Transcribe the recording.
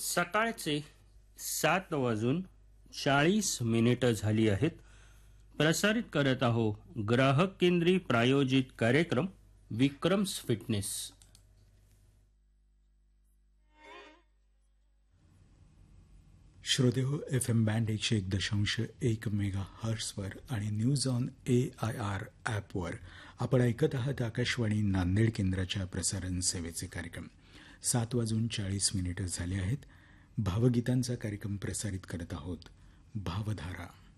सकाळचे 7:40 झाली आहेत. प्रसारित करत आहो ग्राहक केंद्री प्रायोजित कार्यक्रम Vikram's fitness. श्रोतेहो, FM band 101.1 mega हर्ट्सवर आणि न्यूज ऑन AIR ॲपवर आपण ऐकत आहात आकाशवाणी नांदेड केंद्राच्या प्रसारण सेवेचे कार्यक्रम. 7:40 झाले आहेत. भावगीतांचा कार्यक्रम प्रसारित करत आहोत. भावधारा.